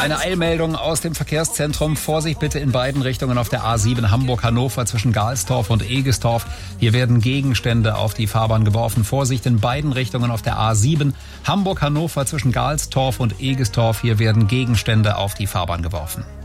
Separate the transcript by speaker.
Speaker 1: Eine Eilmeldung aus dem Verkehrszentrum. Vorsicht bitte in beiden Richtungen auf der A7 Hamburg-Hannover zwischen Galstorf und Egestorf. Hier werden Gegenstände auf die Fahrbahn geworfen. Vorsicht in beiden Richtungen auf der A7 Hamburg-Hannover zwischen Galstorf und Egestorf. Hier werden Gegenstände auf die Fahrbahn geworfen.